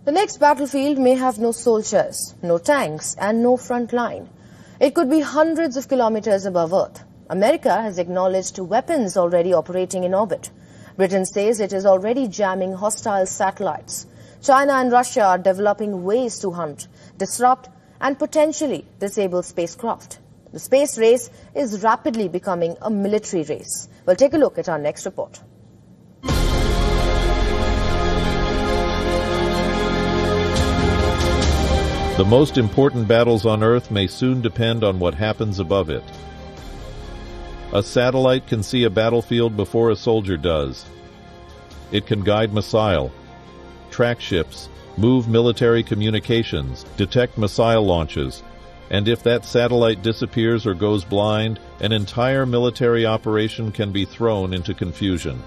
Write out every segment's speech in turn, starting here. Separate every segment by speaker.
Speaker 1: The next battlefield may have no soldiers, no tanks and no front line. It could be hundreds of kilometers above Earth. America has acknowledged weapons already operating in orbit. Britain says it is already jamming hostile satellites. China and Russia are developing ways to hunt, disrupt and potentially disable spacecraft. The space race is rapidly becoming a military race. We'll take a look at our next report.
Speaker 2: The most important battles on Earth may soon depend on what happens above it. A satellite can see a battlefield before a soldier does. It can guide missile, track ships, move military communications, detect missile launches, and if that satellite disappears or goes blind, an entire military operation can be thrown into confusion.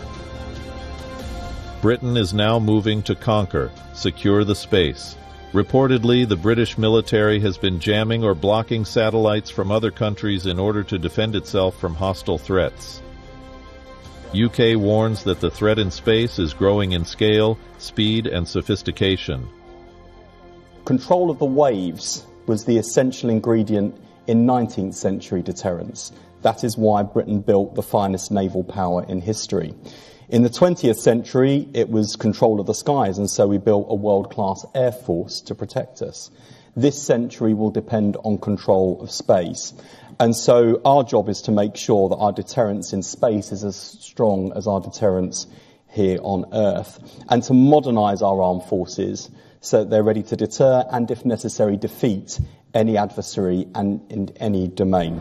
Speaker 2: Britain is now moving to conquer, secure the space. Reportedly, the British military has been jamming or blocking satellites from other countries in order to defend itself from hostile threats. UK warns that the threat in space is growing in scale, speed, and sophistication.
Speaker 3: Control of the waves was the essential ingredient in 19th century deterrence. That is why Britain built the finest naval power in history. In the 20th century, it was control of the skies, and so we built a world-class air force to protect us. This century will depend on control of space. And so our job is to make sure that our deterrence in space is as strong as our deterrence here on Earth, and to modernise our armed forces so that they're ready to deter and, if necessary, defeat any adversary and in any domain.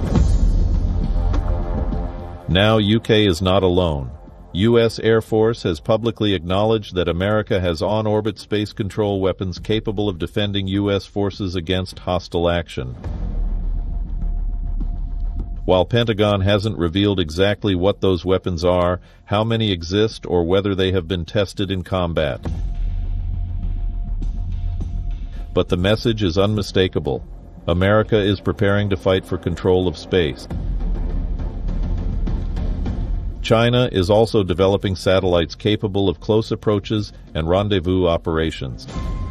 Speaker 2: Now UK is not alone. U.S. Air Force has publicly acknowledged that America has on-orbit space control weapons capable of defending U.S. forces against hostile action. While Pentagon hasn't revealed exactly what those weapons are, how many exist, or whether they have been tested in combat. But the message is unmistakable. America is preparing to fight for control of space. China is also developing satellites capable of close approaches and rendezvous operations.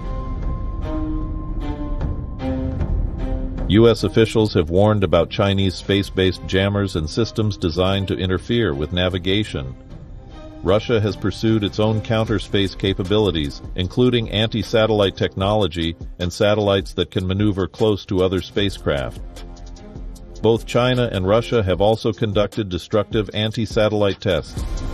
Speaker 2: U.S. officials have warned about Chinese space-based jammers and systems designed to interfere with navigation. Russia has pursued its own counter-space capabilities, including anti-satellite technology and satellites that can maneuver close to other spacecraft. Both China and Russia have also conducted destructive anti-satellite tests.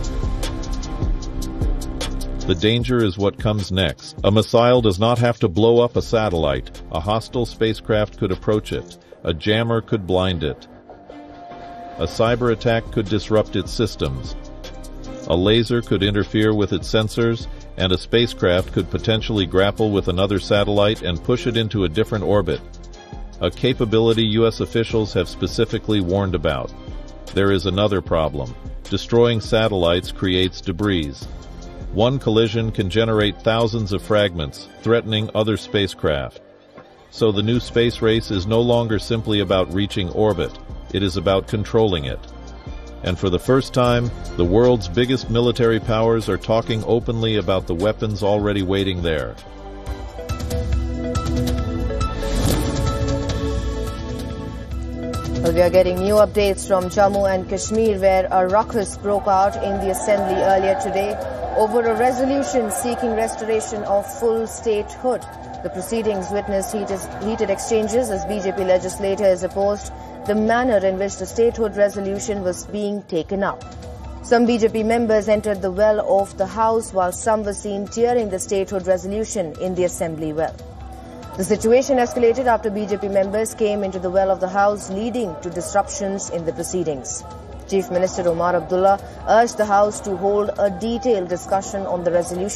Speaker 2: The danger is what comes next. A missile does not have to blow up a satellite. A hostile spacecraft could approach it. A jammer could blind it. A cyber attack could disrupt its systems. A laser could interfere with its sensors, and a spacecraft could potentially grapple with another satellite and push it into a different orbit. A capability U.S. officials have specifically warned about. There is another problem. Destroying satellites creates debris. One collision can generate thousands of fragments, threatening other spacecraft. So the new space race is no longer simply about reaching orbit. It is about controlling it. And for the first time, the world's biggest military powers are talking openly about the weapons already waiting there.
Speaker 1: Well, we are getting new updates from Jammu and Kashmir, where a ruckus broke out in the assembly earlier today over a resolution seeking restoration of full statehood. The proceedings witnessed heated exchanges as BJP legislators opposed the manner in which the statehood resolution was being taken up. Some BJP members entered the well of the House, while some were seen tearing the statehood resolution in the assembly well. The situation escalated after BJP members came into the well of the House, leading to disruptions in the proceedings. Chief Minister Omar Abdullah urged the House to hold a detailed discussion on the resolution.